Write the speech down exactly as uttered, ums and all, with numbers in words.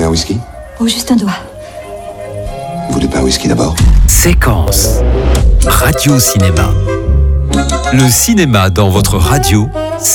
voulez un whisky? Oh, juste un doigt. Vous voulez pas un whisky d'abord? Séquence Radio Cinéma. Le cinéma dans votre radio